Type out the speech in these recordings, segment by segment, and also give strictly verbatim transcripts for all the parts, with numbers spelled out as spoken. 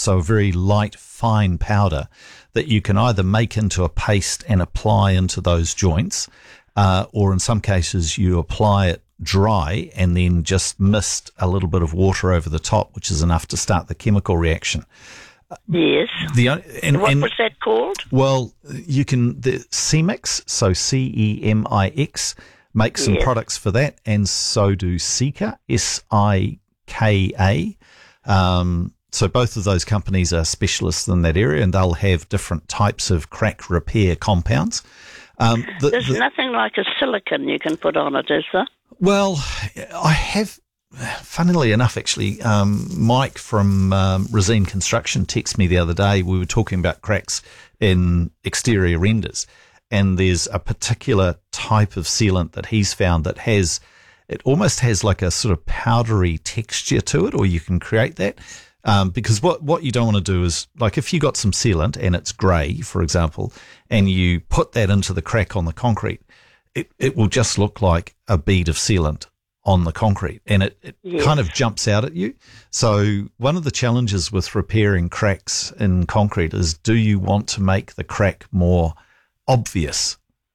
so a very light, fine powder that you can either make into a paste and apply into those joints, uh, or in some cases you apply it dry and then just mist a little bit of water over the top, which is enough to start the chemical reaction. Yes. The, and, what and, was that called? Well, you can, the C-Mix, so C E M I X, make some yes. products for that, and so do Sika, S I K A. Um, so both of those companies are specialists in that area, and they'll have different types of crack repair compounds. Um, the, There's the, nothing like a silicone you can put on it, is there? Well, I have... Funnily enough, actually, um, Mike from um, Resine Construction texted me the other day. We were talking about cracks in exterior renders, and there's a particular type of sealant that he's found that has, it almost has like a sort of powdery texture to it, or you can create that. Um, because what, what you don't want to do is, like if you got some sealant and it's grey, for example, and you put that into the crack on the concrete, it, it will just look like a bead of sealant on the concrete, and it, it yes. kind of jumps out at you. So one of the challenges with repairing cracks in concrete is, do you want to make the crack more obvious?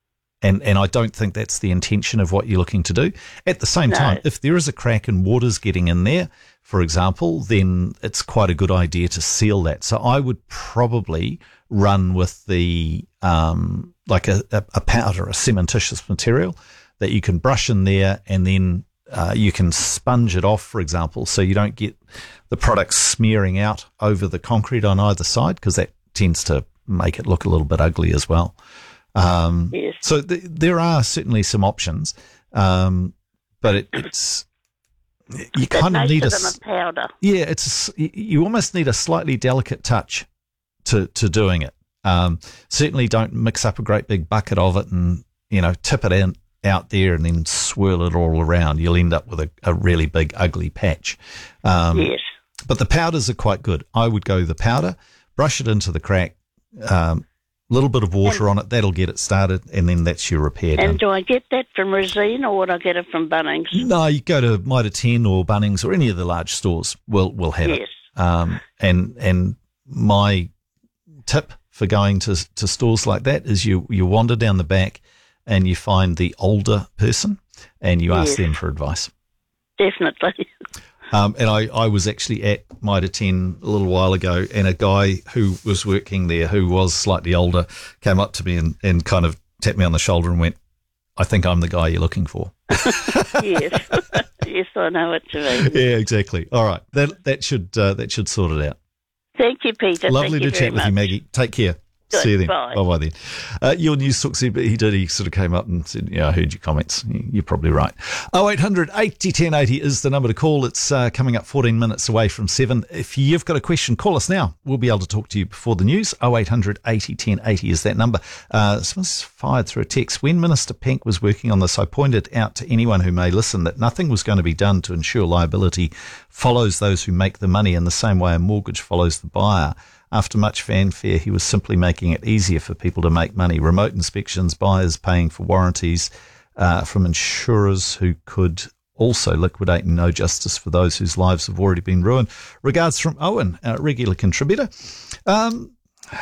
And and I don't think that's the intention of what you're looking to do. At the same no. time, if there is a crack and water's getting in there, for example, then it's quite a good idea to seal that. So I would probably run with the um, like a, a, a powder, a cementitious material that you can brush in there, and then Uh, you can sponge it off, for example, so you don't get the product smearing out over the concrete on either side, because that tends to make it look a little bit ugly as well. Um, yes. So th- there are certainly some options, um, but it, it's you that kind of need a, a powder. Yeah, it's a, you almost need a slightly delicate touch to to doing it. Um, certainly, don't mix up a great big bucket of it and you know tip it in. out there and then swirl it all around. You'll end up with a, a really big, ugly patch. Um, yes. But the powders are quite good. I would go the powder, brush it into the crack, a um, little bit of water and, on it, that'll get it started, and then that's your repair done. And do I get that from Resine, or would I get it from Bunnings? No, you go to Mitre ten or Bunnings or any of the large stores will will have yes. it. Um, and and my tip for going to to stores like that is you, you wander down the back and you find the older person and you ask yes. them for advice. Definitely. Um, and I, I was actually at Mitre ten a little while ago, and a guy who was working there who was slightly older came up to me and, and kind of tapped me on the shoulder and went, I think I'm the guy you're looking for. yes. Yes, I know what you mean. Yeah, exactly. All right. That that should uh, that should sort it out. Thank you, Peter. Lovely Thank to you chat with much. you, Maggie. Take care. Good. See you then. Bye. Bye-bye then. Uh, your news talk said, but he did, he sort of came up and said, yeah, I heard your comments. You're probably right. oh eight hundred eighty ten eighty is the number to call. It's uh, coming up fourteen minutes away from seven. If you've got a question, call us now. We'll be able to talk to you before the news. oh eight hundred eighty ten eighty is that number. Uh, someone's fired through a text. When Minister Penk was working on this, I pointed out to anyone who may listen that nothing was going to be done to ensure liability follows those who make the money in the same way a mortgage follows the buyer. After much fanfare, he was simply making it easier for people to make money. Remote inspections, buyers paying for warranties uh, from insurers who could also liquidate, and no justice for those whose lives have already been ruined. Regards from Owen, a regular contributor. Um,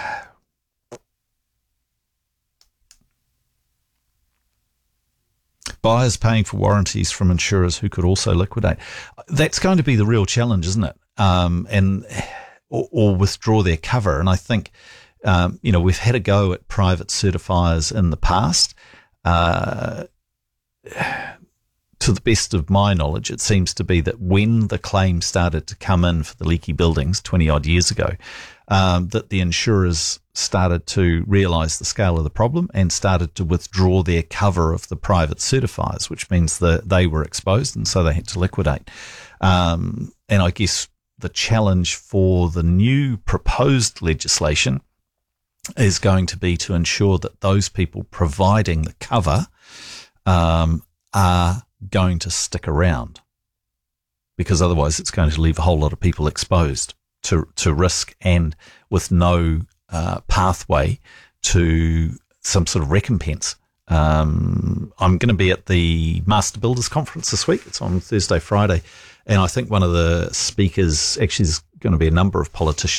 buyers paying for warranties from insurers who could also liquidate. That's going to be the real challenge, isn't it? Um, and... Or, or withdraw their cover. And I think, um, you know, we've had a go at private certifiers in the past. Uh, to the best of my knowledge, it seems to be that when the claim started to come in for the leaky buildings twenty odd years ago, um, that the insurers started to realise the scale of the problem and started to withdraw their cover of the private certifiers, which means that they were exposed and so they had to liquidate. Um, and I guess the challenge for the new proposed legislation is going to be to ensure that those people providing the cover um, are going to stick around, because otherwise it's going to leave a whole lot of people exposed to, to risk and with no uh, pathway to some sort of recompense. Um, I'm going to be at the Master Builders Conference this week. It's on Thursday, Friday. And I think one of the speakers, actually there's going to be a number of politicians